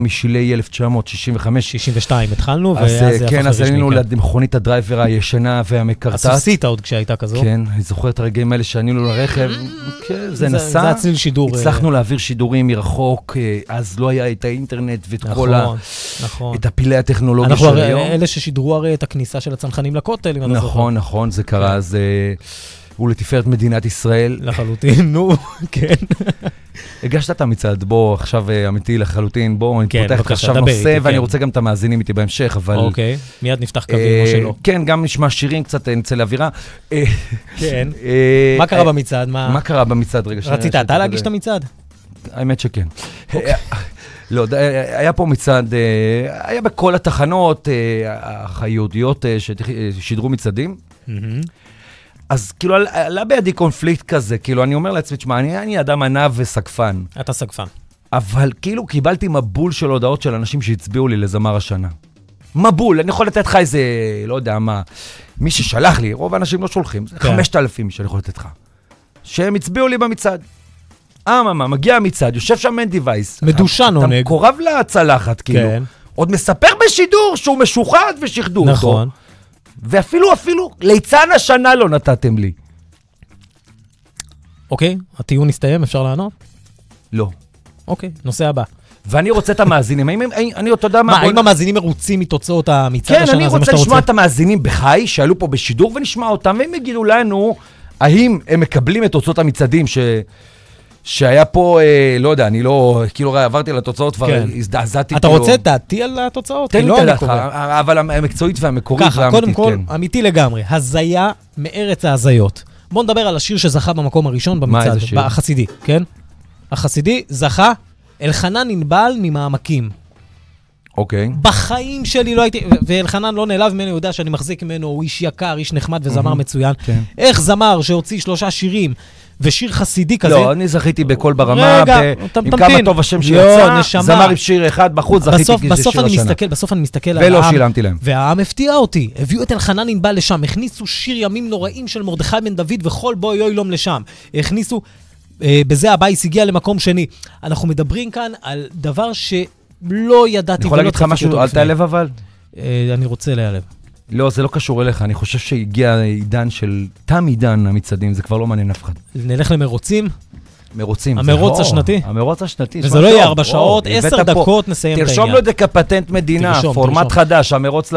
משילי 1965. 62 התחלנו, אז ואז כן, אז עלינו למכונית הדרייבר הישנה והמקרטט. אז עשית עוד כשהייתה כזו. כן, אני זוכר את הרגעים האלה שענינו לרכב, כן, זה נסע. זה הצליל שידור. הצלחנו להעביר שידורים מרחוק, אז לא היה את האינטרנט ואת כל נכון. את הפילי הטכנולוגיה של היום. אנחנו אלה ששידרו הרי את הכניסה של הצנחנים לכותל. נכון, נכון, זה קרה, אז הוא לתפארת מדינת ישראל. לחלוטין, נו, כן. הגשת את המצעד, בוא, עכשיו אמיתי לחלוטין, בוא, אני פותח עכשיו נושא, ואני רוצה גם את המאזינים איתי בהמשך, אבל... אוקיי, מיד נפתח קווים או שלא. כן, גם נשמע שירים, קצת נצא לאווירה. כן. מה קרה במצעד? מה קרה במצעד? רצית אתה להגיש את המצעד? האמת שכן. לא, היה פה מצעד, היה בכל התחנות היהודיות ששידרו מצעדים. אז כאילו עלה בידי קונפליקט כזה, כאילו אני אומר לעצמי, תשמע, אני אדם ענב וסקפן. אתה סקפן. אבל כאילו קיבלתי מבול של הודעות של אנשים שהצביעו לי לזמר השנה. מבול, אני יכול לתת לך איזה, לא יודע מה, מי ששלח לי, רוב האנשים לא שולחים, 5,000 שאני יכול לתת לך. שהם הצביעו לי במצעד. מגיע המצעד, יושב שם מנדי וייס. מדושן עונג. אתה קורב להצלחת, כאילו. עוד מספר בשידור שהוא משוחד ושחדו אותו. נכון. ואפילו ליצן השנה לא נתתם לי. אוקיי, הטיעון הסתיים, אפשר לענות? לא. אוקיי, נושא הבא. ואני רוצה את המאזינים. אני אתה יודע מה... האם המאזינים מרוצים מתוצאות המצעד השנה? כן, אני רוצה לשמוע את המאזינים בחי, שעלו פה בשידור ונשמע אותם, והם יגידו לנו, האם הם מקבלים את תוצאות המצעדים שהיה פה, לא יודע, אני לא, כאילו עברתי על התוצאות, כבר הזדעזעתי. אתה רוצה את דעתי על התוצאות? תן לי את דעתך, אבל המקצועית והמקורית והאמיתית, כן. ככה, קודם כל, אמיתי לגמרי, הזיה מארץ ההזיות. בוא נדבר על השיר שזכה במקום הראשון במצעד, החסידי, כן? החסידי זכה אלחנן ענבל ממעמקים. אוקיי. בחיים שלי לא הייתי, ואלחנן לא נעלב ממנו, יודע שאני מחזיק ממנו, הוא איש יקר, איש נחמד וזמר מצוין. איך זמר שהוציא 3 שירים, ושיר חסידי כזה... לא, אני זכיתי בכל ברמה, עם כמה טוב השם שיצא, זמר עם שיר אחד בחוץ, זכיתי כשיר השנה. בסוף אני מסתכל על העם. ולא שילמתי להם. והעם הפתיע אותי. הביאו את אלחנן ענבל לשם, הכניסו שיר ימים נוראים של מרדכי בן דוד וכל בוי אוילום לשם. הכניסו, בזה הבייס הגיע למקום שני. אנחנו מדברים כאן על דבר שלא ידעתי. אני יכול להגיד לך משהו, אל תעלב אבל? אני רוצה להיעלב. לא, זה לא קשור אליך, אני חושב שהגיע עידן של תם עידן המצעדים, זה כבר לא מעניין אף אחד. נלך למרוצים? מרוצים. המרוץ השנתי? המרוץ השנתי. וזה לא יהיה 4 שעות, 10 דקות נסיים את העניין. תרשום לו את זה כפטנט מדינה, פורמט חדש, המרוץ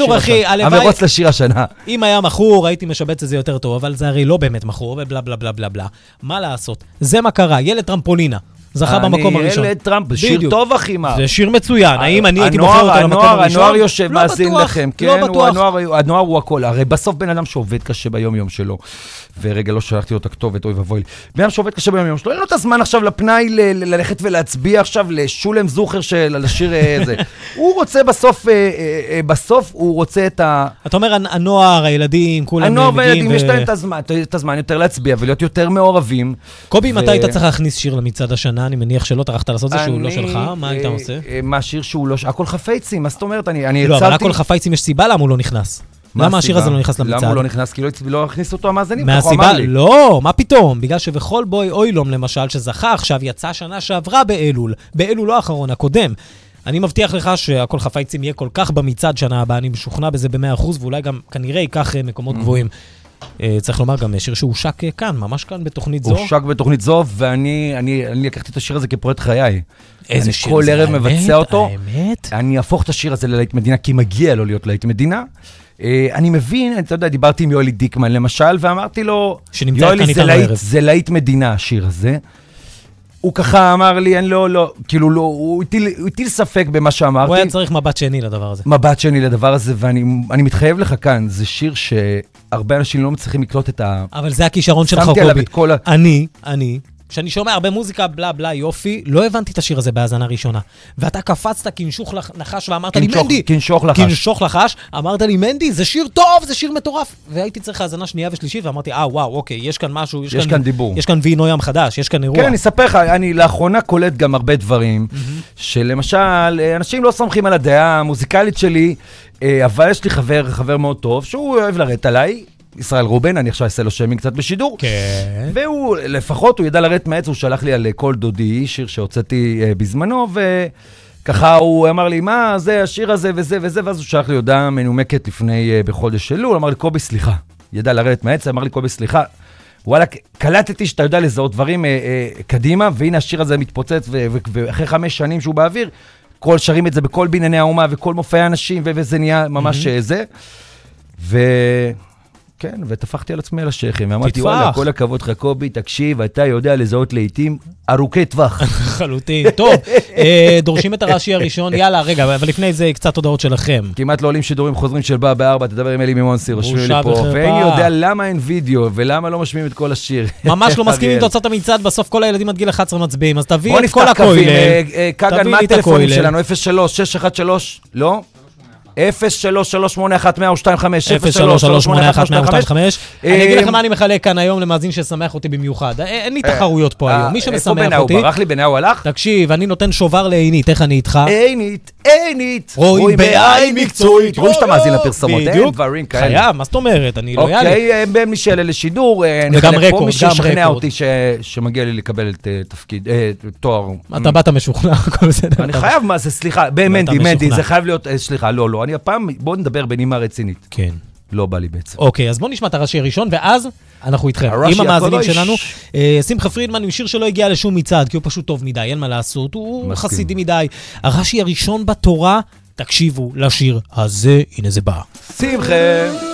לשיר השנה. אם היה מכור, הייתי משבץ את זה יותר טוב, אבל זה הרי לא באמת מכור, ובלה בלה בלה בלה בלה. מה לעשות? זה מה קרה, ילד טרמפולינה. זכה במקום הראשון. ילד טראמפ, שיר טוב אחי מה. זה שיר מצוין, האם אני הייתי בוחר אותו למקום הראשון? הנוער יושב מאזין לכם, כן, הנוער הוא הכל, הרי בסוף בן אדם שעובד קשה ביום יום שלו, ורגע לא שלחתי לו את הכתובת, אוי ובוי לי, בן אדם שעובד קשה ביום יום שלו, אין לו את הזמן עכשיו לפנאי ללכת ולהצביע עכשיו לשולם זוכר של השיר הזה, הוא רוצה בסוף הוא רוצה את ה... אתה אומר הנוער, הילדים, כולם מגיעים הנוער והילדים יש להם את הזמן יותר להצביע ולהיות יותר מעורבים. קובי, מתי היית צריך להכניס שיר למצעד השנה? אני מניח שלא טרחת לעשות זה שהוא לא שלך, מה היית עושה? מה השיר שהוא לא... הכל חפייצים, מה זאת אומרת? אני הצלתי... לא, אבל הכל חפייצים יש סיבה למה הוא לא נכנס. למה השיר הזה לא נכנס למצעד? למה הוא לא נכנס? כי לא הכניס אותו המאזינים, מהסיבה, לא, מה פתאום? בגלל שבכל בוי אוילום למשל, שזכה עכשיו, יצא שנה שעברה באלול לא האחרון, הקודם. אני מבטיח לך שהכל חפייצים יהיה כל כך במצעד שנה הבאה, אני משוכנע בזה ב100%, ואולי גם כנראה ייקח מקומות גבוהים. צריך לומר גם שיר שהושק כאן, ממש כאן בתוכנית זו. הושק בתוכנית זו, ואני לקחתי את השיר הזה כפרויקט חיי. איזה שיר כל זה, ערב מבצע אותו. האמת? אני אהפוך את השיר הזה ללהיט מדינה, כי מגיע לו להיות להיט מדינה. אני מבין, אתה יודע, דיברתי עם יואלי דיקמן למשל, ואמרתי לו, יואלי, זה להיט מדינה, השיר הזה. הוא ככה אמר לי, אני לא, כאילו לא, הוא הטיל ספק במה שאמרתי. הוא היה צריך מבט שני לדבר הזה. מבט שני לדבר הזה, ואני מתחייב לך כאן, זה שיר שהרבה אנשים לא מצליחים לקלוט את ה... אבל זה הכישרון שלך, קובי. אני, כשאני שומע הרבה מוזיקה, בלה בלה, יופי, לא הבנתי את השיר הזה בהאזנה ראשונה. ואתה קפצת כנשוך לחש ואמרת לי, מנדי! כנשוך לחש, אמרת לי, מנדי, זה שיר טוב, זה שיר מטורף. והייתי צריך האזנה שנייה ושלישית, ואמרתי, וואו, אוקיי, יש כאן משהו, יש כאן דיבור. יש כאן וינו ים חדש, יש כאן אירוע. כן, אני אספר לך, אני לאחרונה קולט גם הרבה דברים, שלמשל, אנשים לא סומכים על הדעה המוזיקלית שלי, אבל יש לי חבר מאוד טוב, שהוא אוהב לרדת עליי, ישראל רובן, אני עכשיו אעשה לו שיימינג קצת בשידור. כן. והוא, לפחות הוא ידע לרדת מעץ, הוא שלח לי על כל דודי, שיר שהוצאתי בזמנו, ככה הוא אמר לי, מה זה, השיר הזה וזה וזה, ואז הוא שלח לי הודעה מנומקת לפני בחודש אלול, אמר לי, קובי, סליחה. ידע לרדת מהעץ, אמר לי, קובי, סליחה. וואלה, קלטתי שאתה יודע לזהות דברים קדימה, והנה השיר הזה מתפוצץ, ואחרי 5 שנים שהוא באוויר, כל שרים את זה בכל בנייני האומה, וכל מופעי האנשים, וזה נהיה ממש זה. כן, ותפחתי על עצמי על השכם, ואמרתי, וואלה, כל הכבוד לך, קובי, תקשיב, אתה יודע לזהות לעתים ארוכי טווח. חלוטין. טוב, דורשים את הרש"י הראשון, יאללה, רגע, אבל לפני זה קצת הודעות שלכם. כמעט לא עולים שידורים חוזרים של בא ב4, תדבר עם אלי ממונסי, רושמים לי פה, ואין יודע למה אין וידאו, ולמה לא משמיעים את כל השיר. ממש לא מסכים עם תוצאת המצעד, בסוף כל הילדים עד גיל 11 מצביעים, אז תביא את כל הכוילל. קגן, מה הטלפונים שלנו? 03-613, לא? 03-381-125, 03-381-125. אני אגיד לכם מה אני מחלק כאן היום למאזין ששמח אותי במיוחד. אין לי תחרויות פה היום, מי שמשמח אותי. ברח לי בנאו הלך? תקשיב, אני נותן שובר לעינית, איך אני איתך? עינית. רואים בעין מקצועית. רואים שאתה מאזין לפרסומות, אין דברים כאלה. חייב, מה זאת אומרת? אני לא יאללה. אוקיי, בין מי שאלה לשידור, נחלק פה מי ששכנע אותי שמגיע לי לקבל את תפקיד, תואר. אתה באת משוכנע, הכל בסדר. אני חייב, מה זה, סליחה, מנדי, זה חייב להיות, סליחה, לא, אני הפעם, בוא נדבר בנימה רצינית. כן. לא בא לי בעצם. אוקיי, אז בוא נשמע את הרש"י הראשון, ואז אנחנו איתכם. עם המאזינים שלנו, שמחה פרידמן עם שיר שלא הגיע לשום מצעד, כי הוא פשוט טוב מדי, אין מה לעשות, הוא חסידי מדי. הרש"י הראשון בתורה, תקשיבו לשיר הזה, הנה זה בא. שמחה!